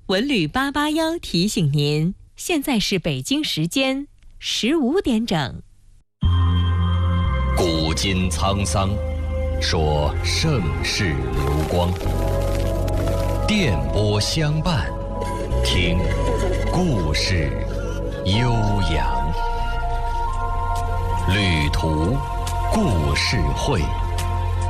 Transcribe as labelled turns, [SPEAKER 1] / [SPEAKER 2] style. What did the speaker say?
[SPEAKER 1] 文旅881提醒您，现在是北京时间15点整。
[SPEAKER 2] 古今沧桑，说盛世流光。电波相伴，听故事悠扬。旅途故事会。